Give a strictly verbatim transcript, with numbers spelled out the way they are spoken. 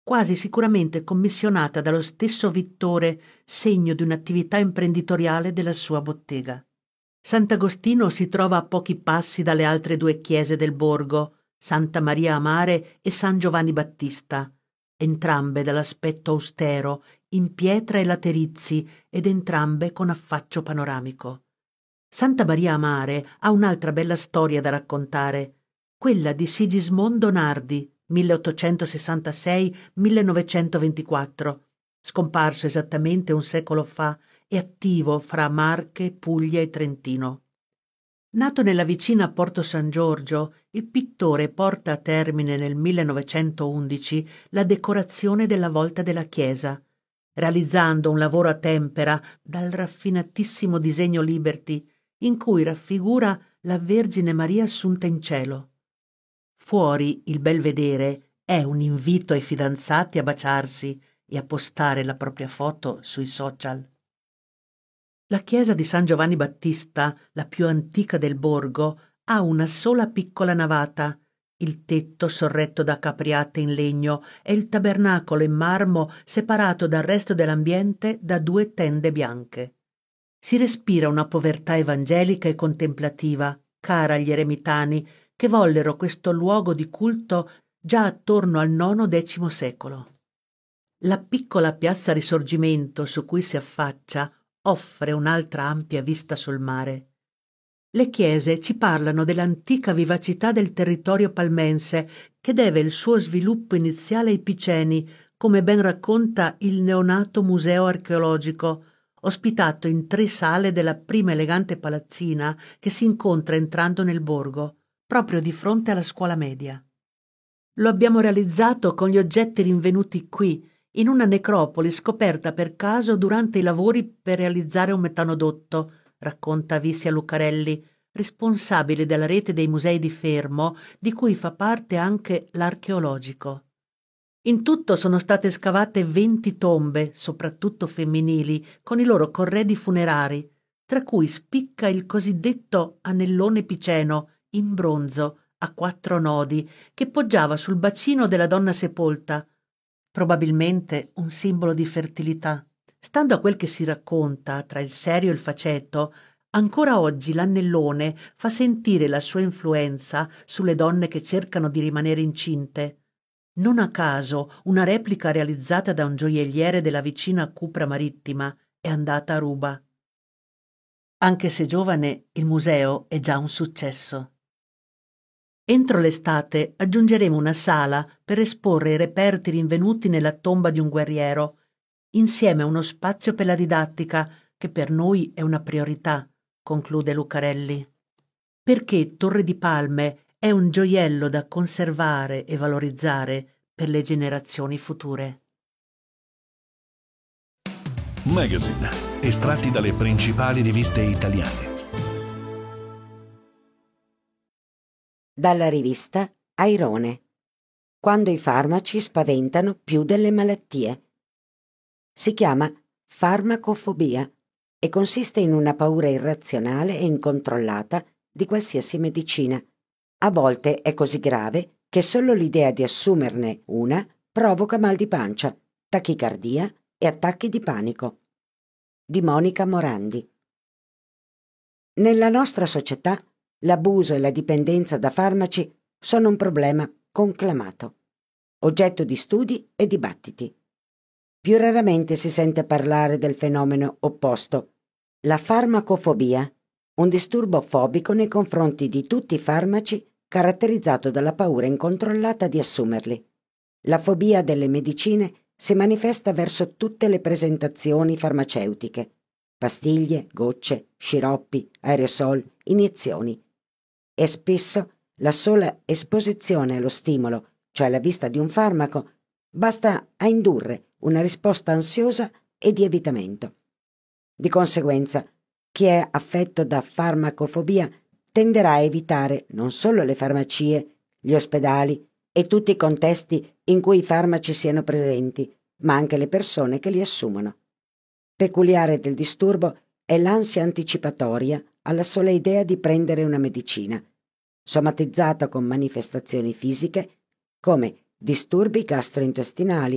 quasi sicuramente commissionata dallo stesso Vittore, segno di un'attività imprenditoriale della sua bottega. Sant'Agostino si trova a pochi passi dalle altre due chiese del borgo, Santa Maria a Mare e San Giovanni Battista, entrambe dall'aspetto austero, in pietra e laterizi, ed entrambe con affaccio panoramico. Santa Maria a Mare ha un'altra bella storia da raccontare, quella di Sigismondo Nardi, milleottocentosessantasei millenovecentoventiquattro, scomparso esattamente un secolo fa e attivo fra Marche, Puglia e Trentino. Nato nella vicina Porto San Giorgio, il pittore porta a termine nel millenovecentoundici la decorazione della volta della chiesa, realizzando un lavoro a tempera dal raffinatissimo disegno Liberty, in cui raffigura la Vergine Maria assunta in cielo. Fuori il belvedere è un invito ai fidanzati a baciarsi e a postare la propria foto sui social. La chiesa di San Giovanni Battista, la più antica del borgo, ha una sola piccola navata, il tetto sorretto da capriate in legno e il tabernacolo in marmo separato dal resto dell'ambiente da due tende bianche. Si respira una povertà evangelica e contemplativa, cara agli eremitani, che vollero questo luogo di culto già attorno al nono-decimo secolo. La piccola piazza Risorgimento su cui si affaccia offre un'altra ampia vista sul mare. Le chiese ci parlano dell'antica vivacità del territorio palmense, che deve il suo sviluppo iniziale ai Piceni, come ben racconta il neonato museo archeologico, ospitato in tre sale della prima elegante palazzina che si incontra entrando nel borgo, proprio di fronte alla scuola media. Lo abbiamo realizzato con gli oggetti rinvenuti qui, in una necropoli scoperta per caso durante i lavori per realizzare un metanodotto, racconta Vissia Lucarelli, responsabile della rete dei musei di Fermo, di cui fa parte anche l'archeologico. In tutto sono state scavate venti tombe, soprattutto femminili, con i loro corredi funerari, tra cui spicca il cosiddetto anellone piceno, in bronzo, a quattro nodi, che poggiava sul bacino della donna sepolta, probabilmente un simbolo di fertilità. Stando a quel che si racconta, tra il serio e il faceto, ancora oggi l'annellone fa sentire la sua influenza sulle donne che cercano di rimanere incinte. Non a caso una replica realizzata da un gioielliere della vicina Cupra Marittima è andata a ruba. Anche se giovane, il museo è già un successo. Entro l'estate aggiungeremo una sala per esporre i reperti rinvenuti nella tomba di un guerriero, insieme a uno spazio per la didattica, che per noi è una priorità, conclude Lucarelli. Perché Torre di Palme è un gioiello da conservare e valorizzare per le generazioni future. Magazine, estratti dalle principali riviste italiane. Dalla rivista Airone. Quando i farmaci spaventano più delle malattie. Si chiama farmacofobia e consiste in una paura irrazionale e incontrollata di qualsiasi medicina. A volte è così grave che solo l'idea di assumerne una provoca mal di pancia, tachicardia e attacchi di panico. Di Monica Morandi. Nella nostra società l'abuso e la dipendenza da farmaci sono un problema conclamato, oggetto di studi e dibattiti. Più raramente si sente parlare del fenomeno opposto, la farmacofobia, un disturbo fobico nei confronti di tutti i farmaci caratterizzato dalla paura incontrollata di assumerli. La fobia delle medicine si manifesta verso tutte le presentazioni farmaceutiche, pastiglie, gocce, sciroppi, aerosol, iniezioni. E spesso la sola esposizione allo stimolo, cioè la vista di un farmaco, basta a indurre una risposta ansiosa e di evitamento. Di conseguenza, chi è affetto da farmacofobia tenderà a evitare non solo le farmacie, gli ospedali e tutti i contesti in cui i farmaci siano presenti, ma anche le persone che li assumono. Peculiare del disturbo è l'ansia anticipatoria alla sola idea di prendere una medicina, somatizzata con manifestazioni fisiche come disturbi gastrointestinali,